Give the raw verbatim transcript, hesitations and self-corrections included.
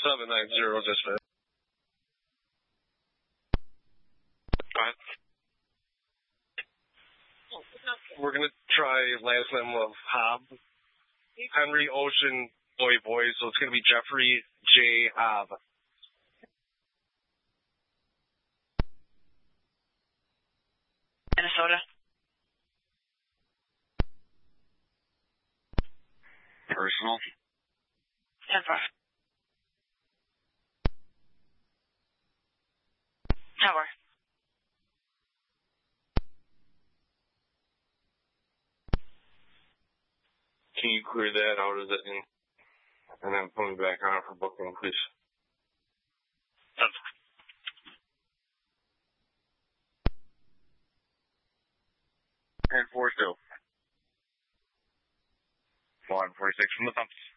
seven nine zero, dispatch. Go ahead. We're going to try last name of Hobb. Henry Ocean Boy Boy, so it's going to be Jeffrey J. Hobb. Minnesota. Personal. ten four. Tower. Can you clear that out of it and, and then put me back on for booking, please? ten four two. one forty-six from the pumps.